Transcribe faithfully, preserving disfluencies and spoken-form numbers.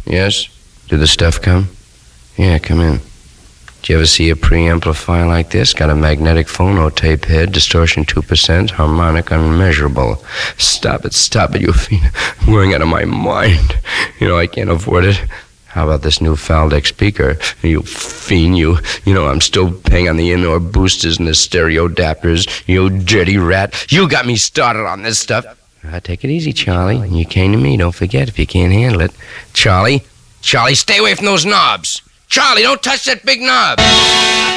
Yes? Did the stuff come? Yeah, come in. Did you ever see a preamplifier like this? Got a magnetic phonotape head, distortion two percent, harmonic unmeasurable. Stop it, stop it, you fiend. I'm going out of my mind. You know, I can't afford it. How about this new Faldeck speaker? You fiend, you. You know, I'm still paying on the in-oar boosters and the stereo adapters. You dirty rat. You got me started on this stuff. Uh, take it easy, Charlie. You came to me, don't forget, if you can't handle it. Charlie? Charlie, stay away from those knobs. Charlie, don't touch that big knob.